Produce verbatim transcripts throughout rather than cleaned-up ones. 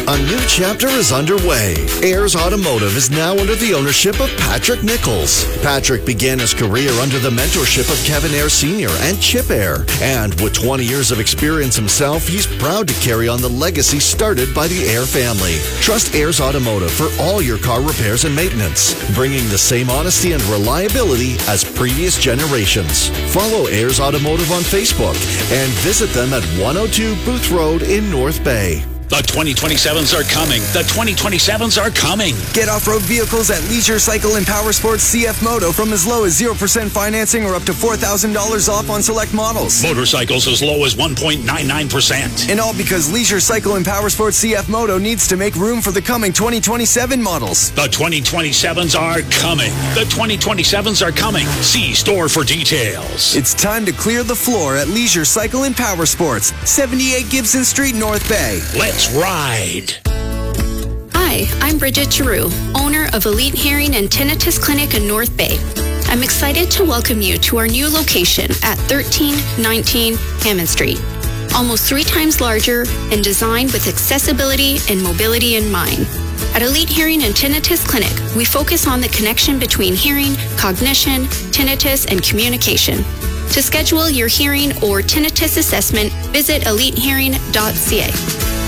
A new chapter is underway. Ayers Automotive is now under the ownership of Patrick Nichols. Patrick began his career under the mentorship of Kevin Ayers Senior and Chip Ayers. And with twenty years of experience himself, he's proud to carry on the legacy started by the Ayers family. Trust Ayers Automotive for all your car repairs and maintenance, bringing the same honesty and reliability as previous generations. Follow Ayers Automotive on Facebook and visit them at one oh two Booth Road in North Bay. The twenty twenty-sevens are coming. The twenty twenty-sevens are coming. Get off-road vehicles at Leisure Cycle and Power Sports C F Moto from as low as zero percent financing or up to four thousand dollars off on select models. Motorcycles as low as one point nine nine percent. And all because Leisure Cycle and Power Sports C F Moto needs to make room for the coming twenty twenty-seven models. The twenty twenty-sevens are coming. The twenty twenty-sevens are coming. See store for details. It's time to clear the floor at Leisure Cycle and Power Sports, seventy-eight Gibson Street, North Bay. Let's ride. Hi, I'm Bridget Giroux, owner of Elite Hearing and Tinnitus Clinic in North Bay. I'm excited to welcome you to our new location at thirteen nineteen Hammond Street. Almost three times larger and designed with accessibility and mobility in mind. At Elite Hearing and Tinnitus Clinic, we focus on the connection between hearing, cognition, tinnitus, and communication. To schedule your hearing or tinnitus assessment, visit elite hearing dot c a.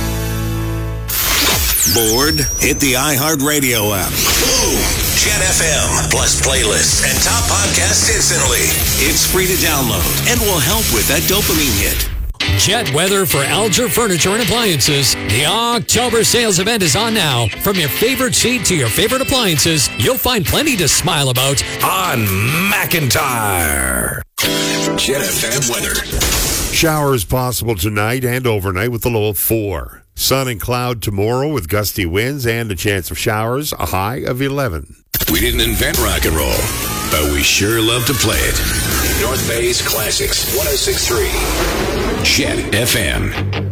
Bored? Hit the iHeartRadio app. Boom! Jet F M, plus playlists and top podcasts instantly. It's free to download and will help with that dopamine hit. Jet weather for Alger Furniture and Appliances. The October sales event is on now. From your favorite seat to your favorite appliances, you'll find plenty to smile about on McIntyre. Jet F M weather. Showers possible tonight and overnight with a low of four. Sun and cloud tomorrow with gusty winds and a chance of showers, a high of eleven. We didn't invent rock and roll, but we sure love to play it. North Bay's Classics, one oh six point three. Jet F M.